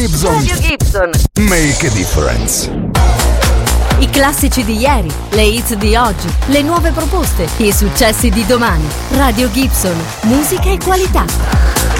Radio Gibson. Make a difference. I classici di ieri, le hits di oggi, le nuove proposte, i successi di domani. Radio Gibson, musica e qualità.